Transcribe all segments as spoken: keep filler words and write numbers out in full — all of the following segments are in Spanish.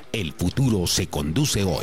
El futuro se conduce hoy.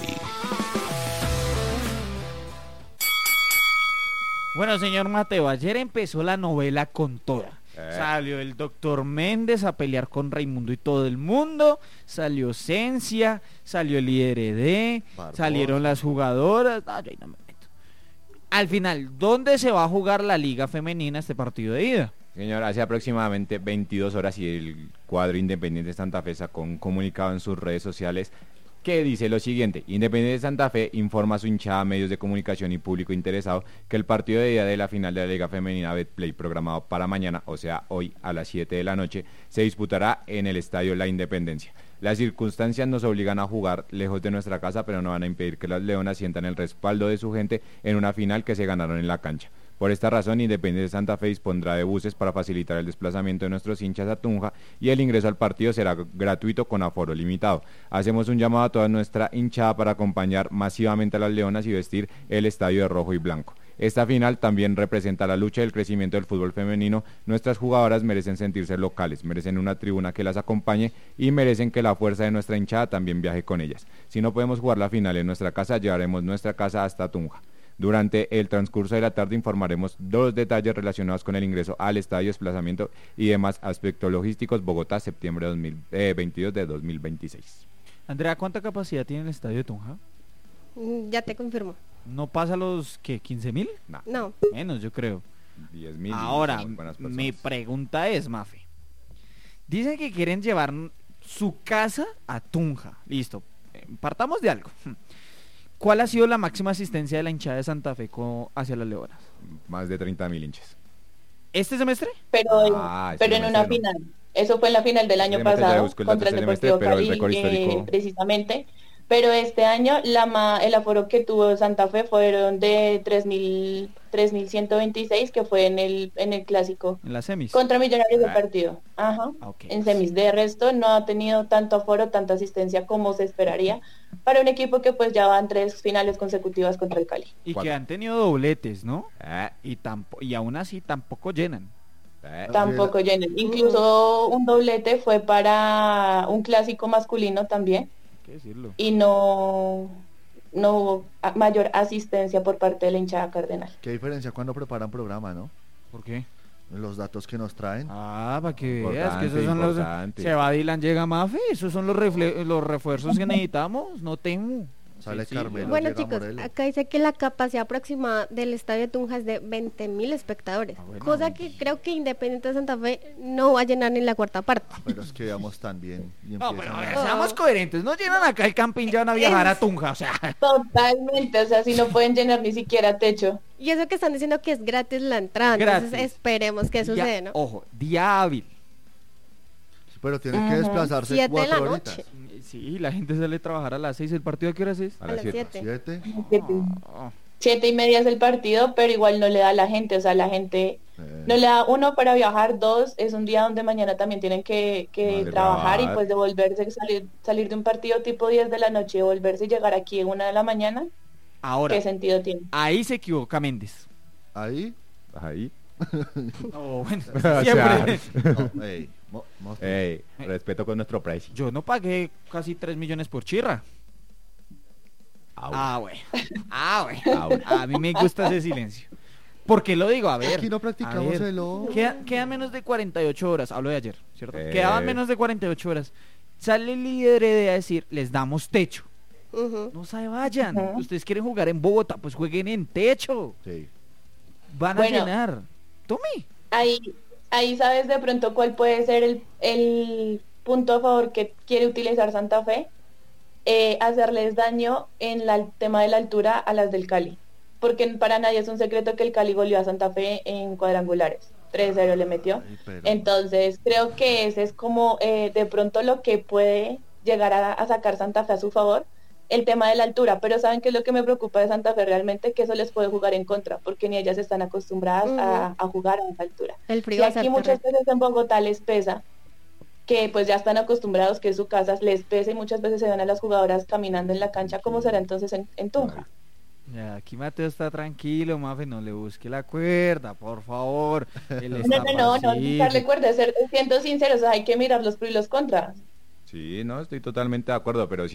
Bueno, señor Mateo, ayer empezó la novela con toda. Eh. Salió el doctor Méndez a pelear con Raimundo y todo el mundo, salió Cencia, salió el I R D, Barbosa. Salieron las jugadoras. Ah, yo ahí no me meto. Al final, ¿dónde se va a jugar la Liga Femenina este partido de ida? Señor, hace aproximadamente veintidós horas y el cuadro Independiente Santa Fe sacó un comunicado en sus redes sociales que dice lo siguiente: Independiente Santa Fe informa a su hinchada, medios de comunicación y público interesado que el partido de día de la final de la Liga Femenina Betplay, programado para mañana, o sea hoy a las siete de la noche, se disputará en el Estadio La Independencia. Las circunstancias nos obligan a jugar lejos de nuestra casa, pero no van a impedir que las leonas sientan el respaldo de su gente en una final que se ganaron en la cancha. Por esta razón, Independiente Santa Fe dispondrá de buses para facilitar el desplazamiento de nuestros hinchas a Tunja y el ingreso al partido será gratuito con aforo limitado. Hacemos un llamado a toda nuestra hinchada para acompañar masivamente a las leonas y vestir el estadio de rojo y blanco. Esta final también representa la lucha y el crecimiento del fútbol femenino. Nuestras jugadoras merecen sentirse locales, merecen una tribuna que las acompañe y merecen que la fuerza de nuestra hinchada también viaje con ellas. Si no podemos jugar la final en nuestra casa, llevaremos nuestra casa hasta Tunja. Durante el transcurso de la tarde informaremos dos detalles relacionados con el ingreso al estadio, desplazamiento y demás aspectos logísticos. Bogotá, septiembre dos mil veintidós de dos mil veintiséis. Andrea, ¿cuánta capacidad tiene el estadio de Tunja? Ya te confirmo. ¿No pasa los, qué, quince mil? No. no. Menos, yo creo. diez mil. Ahora, mi pregunta es, Mafe. Dicen que quieren llevar su casa a Tunja. Listo. Partamos de algo. ¿Cuál ha sido la máxima asistencia de la hinchada de Santa Fe hacia las leonas? Más de treinta mil hinchas. ¿Este semestre? Pero, ah, pero en una no. final. Eso fue en la final del año pasado contra el Deportivo Cali, eh, precisamente. Pero este año la el aforo que tuvo Santa Fe fueron de tres mil ciento veintiséis, que fue en el en el clásico. En las semis. Contra Millonarios del partido. Ajá. Okay. En semis. De resto no ha tenido tanto aforo, tanta asistencia como se esperaría para un equipo que pues ya van tres finales consecutivas contra el Cali. Y Cuatro. Que han tenido dobletes, ¿no? Eh. Y tampo y aún así tampoco llenan. Eh. Tampoco llenan. Incluso un doblete fue para un clásico masculino también. Decirlo. Y no no hubo mayor asistencia por parte de la hinchada cardenal. Qué diferencia cuando preparan programa, ¿no? ¿Por qué? Los datos que nos traen. Ah, para que veas que esos son los... Se va Dylan, llega Mafe, esos son los, refle- los refuerzos que necesitamos, no temo. Sale sí, Carmelo, bueno, chicos, Morelo. Acá dice que la capacidad aproximada del estadio de Tunja es de veinte mil espectadores, ah, bueno, cosa que creo que Independiente de Santa Fe no va a llenar ni la cuarta parte. Ah, pero es que veamos tan bien. Y no, pero a... seamos coherentes, no llenan acá el camping, ya van a viajar es... a Tunja, o sea. Totalmente, o sea, si no pueden llenar ni siquiera techo. Y eso que están diciendo que es gratis la entrada, gratis. Entonces esperemos que suceda, ¿no? Ojo, día hábil. Pero tienen uh-huh. que desplazarse siete cuatro de la horitas. noche. Sí, la gente sale a trabajar a las seis. ¿El partido a qué horas es? A, a las siete. ¿Siete? Siete. Oh. Siete y media es el partido, pero igual no le da a la gente, o sea, la gente eh. no le da, uno, para viajar, dos, es un día donde mañana también tienen que, que trabajar y pues devolverse, salir salir de un partido tipo diez de la noche, devolverse y llegar aquí en una de la mañana. Ahora, ¿qué sentido tiene? Ahí se equivoca Méndez. ¿Ahí? Ahí. Oh, bueno, siempre. No, hey, mo, mo, hey, respeto con nuestro precio. Yo no pagué casi tres millones por Chirra. Ah, bueno. Ah, bueno. A mí me gusta ese silencio. ¿Por qué lo digo? A ver. Aquí no practicamos el ojo. Queda, quedan menos de cuarenta y ocho horas. Hablo de ayer, ¿cierto? Eh. Quedaban menos de cuarenta y ocho horas. Sale el líder de a decir, les damos techo. Uh-huh. No se vayan. Uh-huh. Ustedes quieren jugar en Bogotá, pues jueguen en techo. Sí. Van bueno, a llenar. Tome. Ahí, ahí sabes de pronto cuál puede ser el, el punto a favor que quiere utilizar Santa Fe. Eh, hacerles daño en la, el tema de la altura a las del Cali. Porque para nadie es un secreto que el Cali goleó a Santa Fe en cuadrangulares. tres cero le metió. Ay, pero... Entonces creo que ese es como eh, de pronto lo que puede llegar a, a sacar Santa Fe a su favor. El tema de la altura, pero ¿saben qué es lo que me preocupa de Santa Fe realmente? Que eso les puede jugar en contra, porque ni ellas están acostumbradas uh-huh. a, a jugar a esa altura. El frío y aquí muchas veces en Bogotá les pesa, que pues ya están acostumbrados, que su casa les pesa y muchas veces se ven a las jugadoras caminando en la cancha. ¿Cómo será entonces en, en Tunja? Ya, aquí Mateo está tranquilo, Mafe, no le busque la cuerda, por favor. Él no, no, no, no, no buscarle cuerda, ser, siendo sinceros, hay que mirar los pros y los contras. Sí, no, estoy totalmente de acuerdo, pero